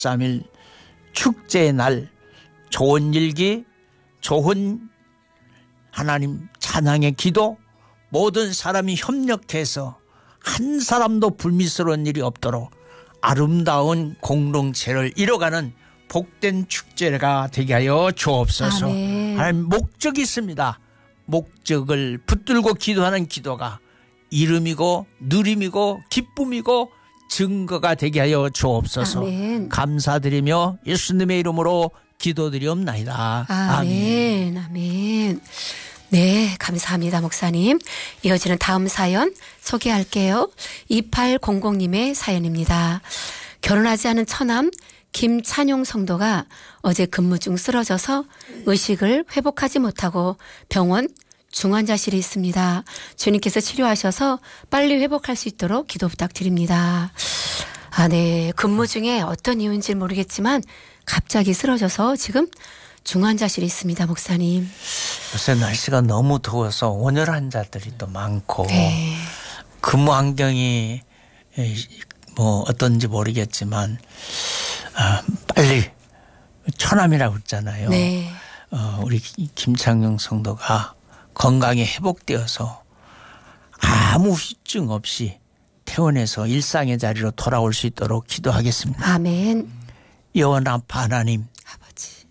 13일 축제의 날 좋은 일기, 좋은 하나님 찬양의 기도, 모든 사람이 협력해서 한 사람도 불미스러운 일이 없도록 아름다운 공동체를 이뤄가는 복된 축제가 되게 하여 주옵소서. 아멘. 하나님 목적이 있습니다. 목적을 붙들고 기도하는 기도가 이름이고 누림이고 기쁨이고 증거가 되게 하여 주옵소서. 아멘. 감사드리며 예수님의 이름으로 기도드리옵나이다. 아멘. 아멘. 네, 감사합니다, 목사님. 이어지는 다음 사연 소개할게요. 2800님의 사연입니다. 결혼하지 않은 처남 김찬용 성도가 어제 근무 중 쓰러져서 의식을 회복하지 못하고 병원 중환자실에 있습니다. 주님께서 치료하셔서 빨리 회복할 수 있도록 기도 부탁드립니다. 네. 근무 중에 어떤 이유인지 모르겠지만 갑자기 쓰러져서 지금 중환자실에 있습니다, 목사님. 요새 날씨가 너무 더워서 온열 환자들이 또 많고 네. 근무 환경이 뭐 어떤지 모르겠지만 빨리 처남이라고 했잖아요. 네. 우리 김창용 성도가 건강이 회복되어서 아무 후유증 없이 퇴원해서 일상의 자리로 돌아올 수 있도록 기도하겠습니다. 아멘. 여호와 아빠 하나님, 아버지.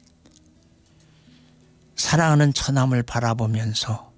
사랑하는 처남을 바라보면서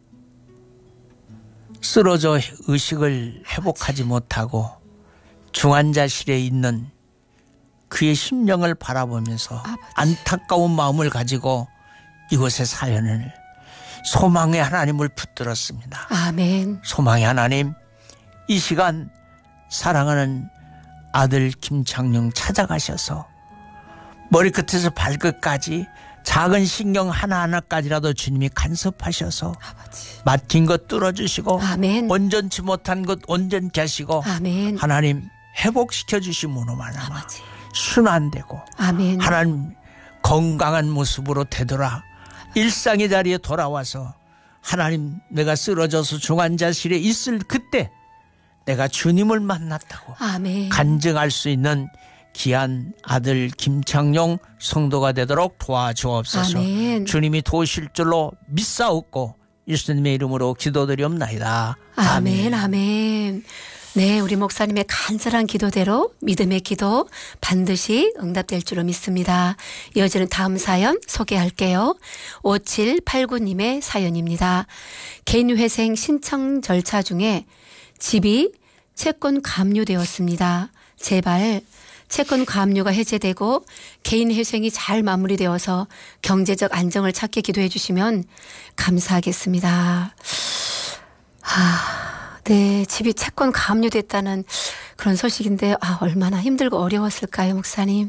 쓰러져 의식을 회복하지 못하고 중환자실에 있는 그의 심령을 바라보면서 아버지. 안타까운 마음을 가지고 이곳의 사연을 소망의 하나님을 붙들었습니다. 아멘. 소망의 하나님, 이 시간 사랑하는 아들 김창룡 찾아가셔서 머리끝에서 발끝까지 작은 신경 하나하나까지라도 주님이 간섭하셔서 아버지. 막힌 것 뚫어주시고 아멘. 온전치 못한 것 온전케 하시고 아멘. 하나님 회복시켜 주심으로 말하마 아버지. 순환되고 아멘. 하나님 건강한 모습으로 되돌아 일상의 자리에 돌아와서 하나님 내가 쓰러져서 중환자실에 있을 그때 내가 주님을 만났다고 아멘. 간증할 수 있는 귀한 아들 김창룡 성도가 되도록 도와주옵소서. 아멘. 주님이 도우실 줄로 믿사옵고 예수님의 이름으로 기도드리옵나이다. 아멘. 아멘. 네, 우리 목사님의 간절한 기도대로 믿음의 기도 반드시 응답될 줄로 믿습니다. 이어지는 다음 사연 소개할게요. 5789님의 사연입니다. 개인회생 신청 절차 중에 집이 채권 감유되었습니다. 제발 채권 감유가 해제되고 개인회생이 잘 마무리되어서 경제적 안정을 찾게 기도해 주시면 감사하겠습니다. 네, 집이 채권 감유됐다는 그런 소식인데 얼마나 힘들고 어려웠을까요, 목사님?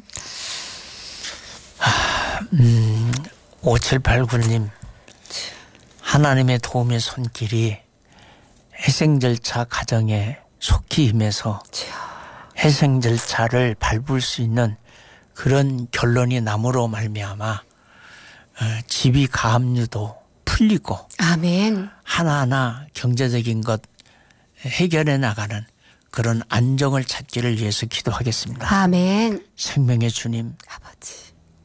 5789님, 하나님의 도움의 손길이 회생 절차 과정에 속히 임해서 회생 절차를 밟을 수 있는 그런 결론이 남으로 말미암아 집이 감유도 풀리고 아멘. 하나하나 경제적인 것 해결해 나가는 그런 안정을 찾기를 위해서 기도하겠습니다. 아멘. 생명의 주님, 아버지.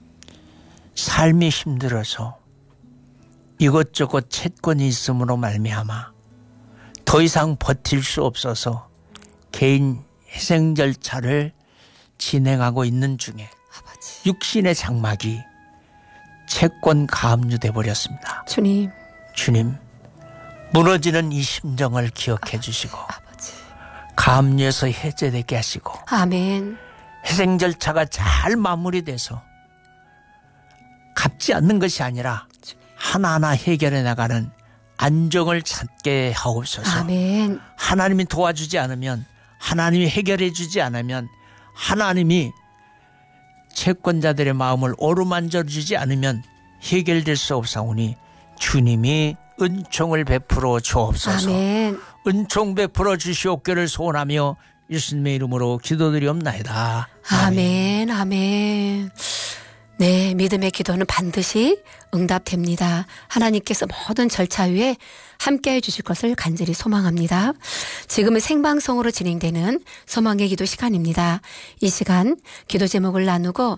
삶이 힘들어서 이것저것 채권이 있음으로 말미암아 더 이상 버틸 수 없어서 개인 회생 절차를 진행하고 있는 중에 아버지. 육신의 장막이 채권 감유돼 버렸습니다. 주님. 주님, 무너지는 이 심정을 기억해 주시고 아버지. 감유에서 해제되게 하시고 아멘. 회생 절차가 잘 마무리돼서 갚지 않는 것이 아니라 하나하나 해결해 나가는 안정을 찾게 하옵소서. 아멘. 하나님이 도와주지 않으면, 하나님이 해결해 주지 않으면, 하나님이 채권자들의 마음을 어루만져 주지 않으면 해결될 수 없사오니 주님이 은총을 베풀어 주옵소서. 아멘. 은총 베풀어 주시옵기를 소원하며 예수님의 이름으로 기도드리옵나이다. 아멘. 아멘. 네, 믿음의 기도는 반드시 응답됩니다. 하나님께서 모든 절차 위에 함께해 주실 것을 간절히 소망합니다. 지금은 생방송으로 진행되는 소망의 기도 시간입니다. 이 시간 기도 제목을 나누고